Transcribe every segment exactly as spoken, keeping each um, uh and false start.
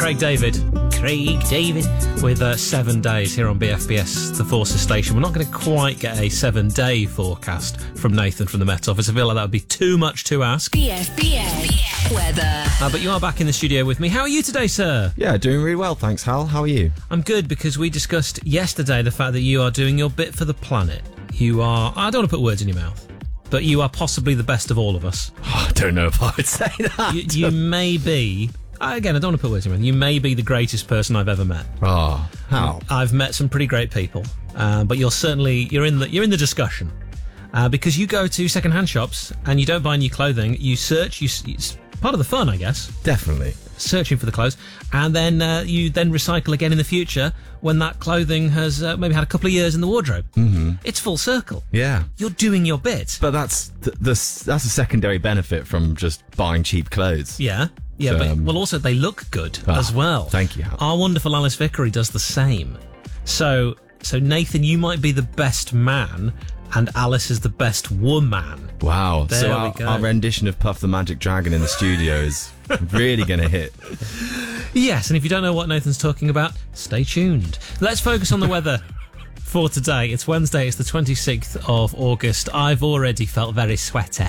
Craig David. Craig David. With uh, seven days here on B F B S, the Forces Station. We're not going to quite get a seven-day forecast from Nathan from the Met Office. I feel like that would be too much to ask. B F B S weather. Uh, but you are back in the studio with me. How are you today, sir? Yeah, doing really well, thanks, Hal. How are you? I'm good, because we discussed yesterday the fact that you are doing your bit for the planet. You are... I don't want to put words in your mouth, but you are possibly the best of all of us. Oh, I don't know if I would say that. You, you may be... Again, I don't want to put words in your mouth. You may be the greatest person I've ever met. Oh, how? I've met some pretty great people, uh, but you're certainly... You're in the, you're in the discussion. Uh, because you go to second-hand shops and you don't buy new clothing. You search... You, it's part of the fun, I guess. Definitely. Searching for the clothes, and then uh, you then recycle again in the future when that clothing has uh, maybe had a couple of years in the wardrobe. Mm-hmm. It's full circle. Yeah. You're doing your bit. But that's the, the that's a secondary benefit from just buying cheap clothes. Yeah. Yeah, So, but um, well, also they look good ah, as well. thank you, Hal. Our wonderful Alice Vickery does the same. So, so Nathan, you might be the best man, and Alice is the best woman. Wow. There so we our, go. our rendition of Puff the Magic Dragon in the studio is really going to hit. Yes, and if you don't know what Nathan's talking about, stay tuned. Let's focus on the weather for today. It's Wednesday, it's the twenty-sixth of August. I've already felt very sweaty.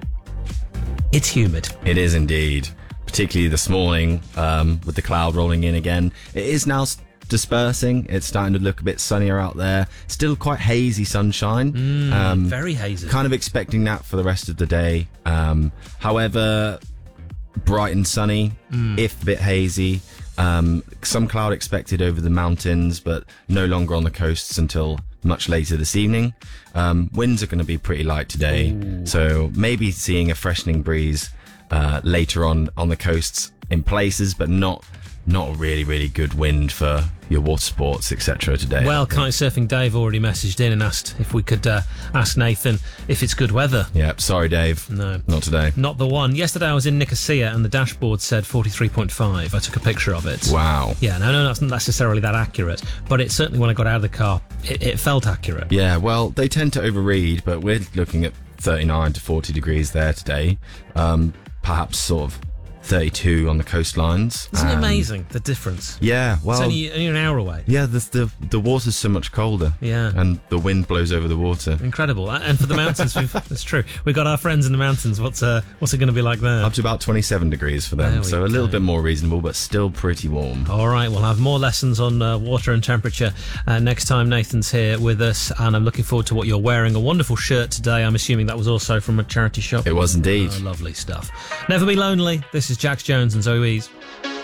It's humid. It is indeed, particularly this morning um, with the cloud rolling in again. It is now s- dispersing. It's starting to look a bit sunnier out there. Still quite hazy sunshine. Mm, um, very hazy. Kind of expecting that for the rest of the day. Um, however, bright and sunny, Mm. if a bit hazy. Um, some cloud expected over the mountains, but no longer on the coasts until much later this evening. Um, winds are going to be pretty light today, Ooh. so maybe seeing a freshening breeze uh, later on on the coasts in places, but not not a really, really good wind for your water sports, et cetera today. Well, Kite Surfing Dave already messaged in and asked if we could uh, ask Nathan if it's good weather. Yeah, sorry, Dave. No. Not today. Not the one. Yesterday I was in Nicosia and the dashboard said forty-three point five. I took a picture of it. Wow. Yeah, no, no, that's not necessarily that accurate, but it certainly, when I got out of the car, it, it felt accurate. Yeah, well, they tend to overread, but we're looking at thirty-nine to forty degrees there today. Um, perhaps sort of thirty-two on the coastlines. Isn't it Um, amazing, the difference? Yeah, well... It's only, only an hour away. Yeah, the, the the water's so much colder. Yeah. And the wind blows over the water. Incredible. And for the mountains, we've, that's true. We've got our friends in the mountains. What's uh, what's it going to be like there? Up to about twenty-seven degrees for There them, we so a little go. bit more reasonable, but still pretty warm. All right, we'll have more lessons on uh, water and temperature uh, next time Nathan's here with us, and I'm looking forward to what you're wearing. A wonderful shirt today. I'm assuming that was also from a charity shop. It was indeed. Oh, lovely stuff. Never be lonely. This is Jax Jones and Zoe Wees.